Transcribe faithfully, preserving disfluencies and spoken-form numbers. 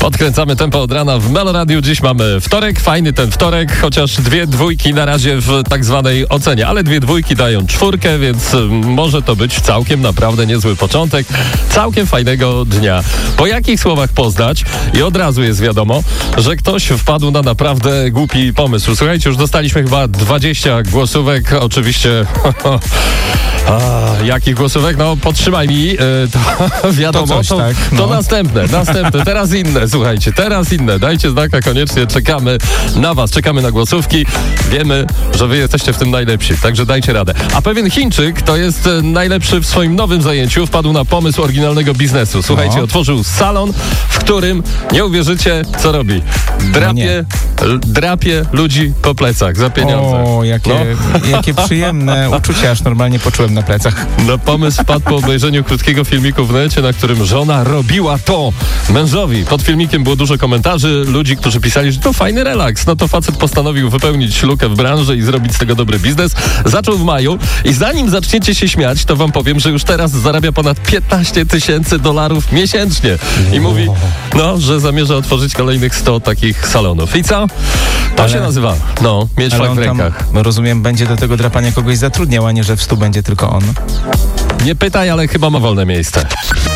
Podkręcamy tempo od rana w Meloradiu. Dziś mamy wtorek, fajny ten wtorek, chociaż dwie dwójki na razie w tak zwanej ocenie, ale dwie dwójki dają czwórkę, więc może to być całkiem naprawdę niezły początek całkiem fajnego dnia. Po jakich słowach poznać? I od razu jest wiadomo, że ktoś wpadł na naprawdę głupi pomysł. Słuchajcie, już dostaliśmy chyba dwadzieścia głosówek, oczywiście... A, jakich głosówek? No podtrzymaj mi, yy, to wiadomo, to, coś, to, tak, no. to następne, następne, teraz inne, słuchajcie, teraz inne, dajcie znaka koniecznie, czekamy na was, czekamy na głosówki, wiemy, że wy jesteście w tym najlepsi, także dajcie radę. A pewien Chińczyk, to jest najlepszy w swoim nowym zajęciu, wpadł na pomysł oryginalnego biznesu, słuchajcie, no. Otworzył salon, w którym, nie uwierzycie, co robi, drapie, no drapie ludzi po plecach za pieniądze. O, jakie, no. jakie przyjemne uczucia, aż normalnie poczułem na plecach. No pomysł wpadł po obejrzeniu krótkiego filmiku w necie, na którym żona robiła to mężowi. Pod filmikiem było dużo komentarzy, ludzi, którzy pisali, że to fajny relaks. No to facet postanowił wypełnić lukę w branży i zrobić z tego dobry biznes. Zaczął w maju i zanim zaczniecie się śmiać, to wam powiem, że już teraz zarabia ponad piętnaście tysięcy dolarów miesięcznie. I mówi, no, że zamierza otworzyć kolejnych sto takich salonów. I co? To ale, się nazywa, no, mieć flag w rękach. Tam, rozumiem, będzie do tego drapania kogoś zatrudniał, a nie, że w stu będzie tylko on. Nie pytaj, ale chyba ma wolne miejsce.